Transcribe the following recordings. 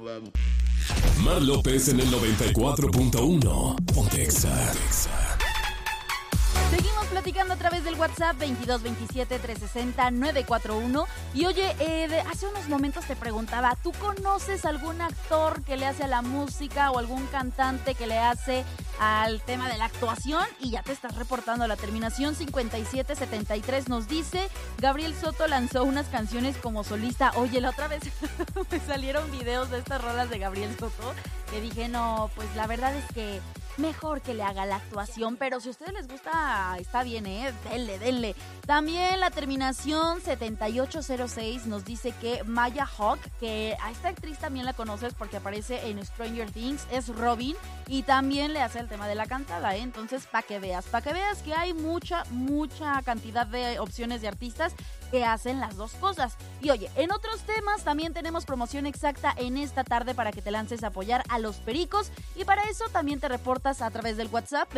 Mar López en el 94.1. Pontexa. Seguimos platicando a través del WhatsApp 2227-360-941. Y oye, hace unos momentos te preguntaba, ¿tú conoces algún actor que le hace a la música o algún cantante que le hace al tema de la actuación? Y ya te estás reportando. La terminación 5773 nos dice, Gabriel Soto lanzó unas canciones como solista. Oye, la otra vez me salieron videos de estas rolas de Gabriel Soto que dije, no, pues la verdad es que mejor que le haga la actuación, pero si a ustedes les gusta, está bien, denle. También la terminación 7806 nos dice que Maya Hawke, que a esta actriz también la conoces porque aparece en Stranger Things, es Robin, y también le hace el tema de la cantada, Entonces, para que veas que hay mucha cantidad de opciones de artistas que hacen las dos cosas. Y oye, en otros temas también tenemos promoción exacta en esta tarde para que te lances a apoyar a los Pericos, y para eso también te reportas a través del WhatsApp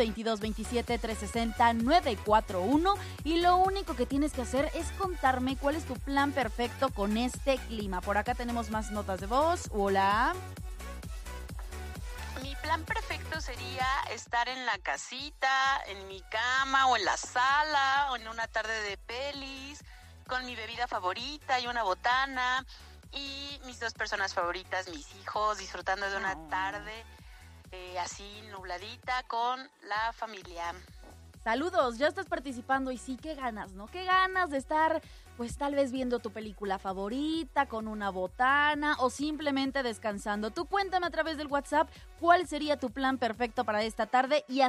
2227-360-941, y lo único que tienes que hacer es contarme cuál es tu plan perfecto con este clima. Por acá tenemos más notas de voz. Hola. Mi plan perfecto sería estar en la casita, en mi cama o en la sala o en una tarde de pelis, con mi bebida favorita y una botana y mis dos personas favoritas, mis hijos, disfrutando de una tarde así nubladita con la familia. Saludos, ya estás participando y sí, qué ganas, ¿no? Qué ganas de estar, pues tal vez viendo tu película favorita, con una botana o simplemente descansando. Tú cuéntame a través del WhatsApp cuál sería tu plan perfecto para esta tarde y